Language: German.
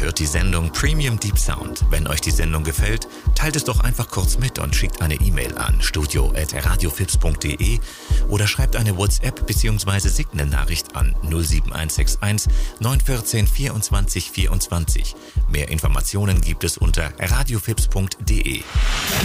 hört die Sendung Premium Deep Sound. Wenn euch die Sendung gefällt, teilt es doch einfach kurz mit und schickt eine E-Mail an studio@radiofips.de oder schreibt eine WhatsApp bzw. Signal-Nachricht an 07161 914 24 24. Mehr Informationen gibt es unter radiofips.de.